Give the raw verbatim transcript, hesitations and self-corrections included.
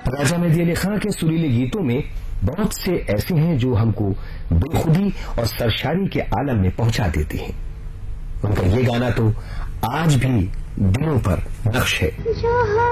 राजा मेहदी अली खां के सुरीले गीतों में बहुत से ऐसे हैं जो हमको बेखुदी और सरशारी के आलम में पहुंचा देते हैं। उनका ये गाना तो आज भी दिलों पर नक्श है।